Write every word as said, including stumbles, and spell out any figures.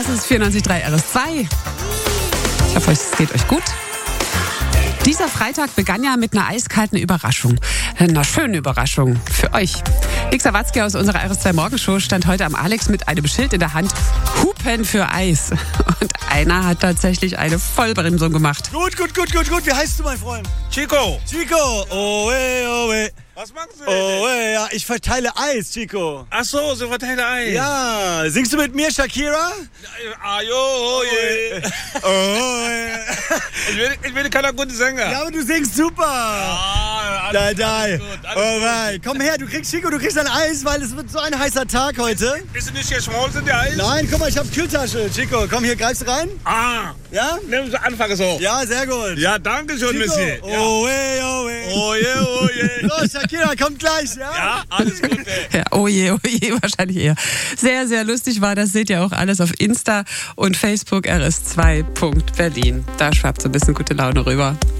Das ist vierundneunzig Komma drei R S zwei. Ich hoffe, es geht euch gut. Dieser Freitag begann ja mit einer eiskalten Überraschung. Einer schönen Überraschung für euch. Nick Sawatzki aus unserer R S zwei Morgenshow stand heute am Alex mit einem Schild in der Hand. Hupen für Eis. Und einer hat tatsächlich eine Vollbremsung gemacht. Gut, gut, gut, gut, gut. Wie heißt du, mein Freund? Chico. Chico. Oh, weh, oh, weh. Was machst du denn? Oh, weh, ja, ich verteile Eis, Chico. Ach so, so verteile Eis. Ja, singst du mit mir, Shakira? Ajo, oh je. Oh, weh. Ich bin, ich bin keiner gute Sänger. Ja, aber du singst super. Ah, Da, alles, da. alles gut, alles Oh, gut. wei. Komm her, du kriegst, Chico, du kriegst ein Eis, weil es wird so ein heißer Tag heute. Bist du nicht geschmolzen, der Eis? Nein, guck mal, ich hab Kühltasche. Chico, komm hier, greifst du rein? Ah, Ja? nimm so, anfange so. Ja, sehr gut. Ja, danke schön, Chico. Monsieur. Ja. Oh, weh, oh, weh. Oh je, oh je. So, Shakira, kommt gleich, ja? Ja, alles Gute. Ja, oh je, oh je, wahrscheinlich eher. Sehr, sehr lustig war das. Seht ihr auch alles auf Insta und Facebook R S zwei Punkt Berlin. Da schwappt so ein bisschen gute Laune rüber.